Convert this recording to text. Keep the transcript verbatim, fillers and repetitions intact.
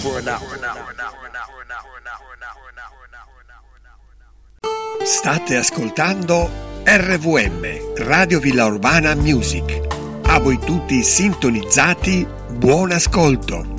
for an hour. State ascoltando R V M, Radio Villa Urbana Music. A voi tutti sintonizzati, buon ascolto.